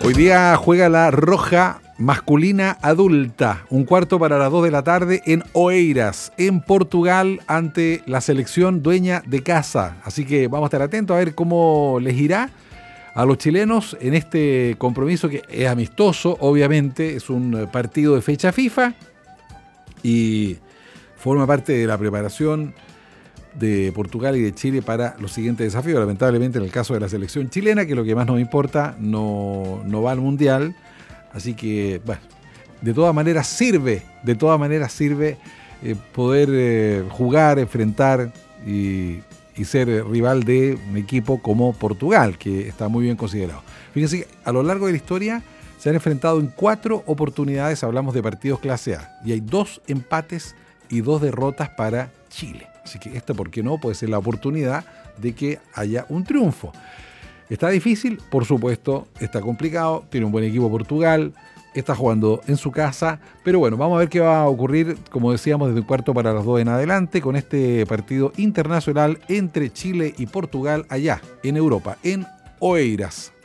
Hoy día juega la Roja masculina adulta, 1:15 p.m. en Oeiras, en Portugal, ante la selección dueña de casa. Así que vamos a estar atentos a ver cómo les irá a los chilenos en este compromiso que es amistoso, obviamente, es un partido de fecha FIFA y forma parte de la preparación de Portugal y de Chile para los siguientes desafíos. Lamentablemente, en el caso de la selección chilena, que es lo que más nos importa, no va al Mundial. Así que, bueno, de todas maneras sirve poder jugar, enfrentar y ser rival de un equipo como Portugal, que está muy bien considerado. Fíjense que a lo largo de la historia se han enfrentado en 4 oportunidades, hablamos de partidos clase A, y hay 2 empates y 2 derrotas para Chile. Así que esta, ¿por qué no? Puede ser la oportunidad de que haya un triunfo. Está difícil, por supuesto, está complicado, tiene un buen equipo Portugal, está jugando en su casa, pero bueno, vamos a ver qué va a ocurrir, como decíamos, desde 1:15 en adelante, con este partido internacional entre Chile y Portugal allá, en Europa, en Oeiras.